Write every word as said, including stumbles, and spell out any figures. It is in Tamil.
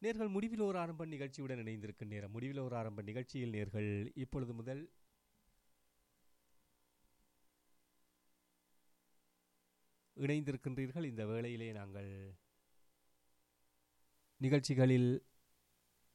நேர்கள் முடிவில் ஒரு ஆரம்ப நிகழ்ச்சியுடன் இணைந்திருக்கும் நேரம். முடிவில் ஒரு ஆரம்ப நிகழ்ச்சியில் நேர்கள் இப்பொழுது முதல் இணைந்திருக்கின்றீர்கள். இந்த வேளையிலே நாங்கள் நிகழ்ச்சிகளில்